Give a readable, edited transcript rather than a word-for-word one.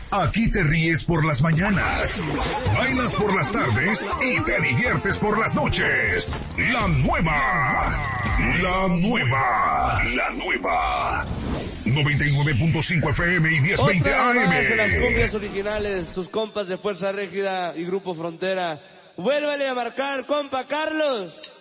Aquí te ríes por las mañanas, bailas por las tardes y te diviertes por las noches. La nueva 99.5 FM y 1020 Otra AM. más de las cumbias originales, sus compas de Fuerza Régida y Grupo Frontera. Vuélvele a marcar, compa Carlos.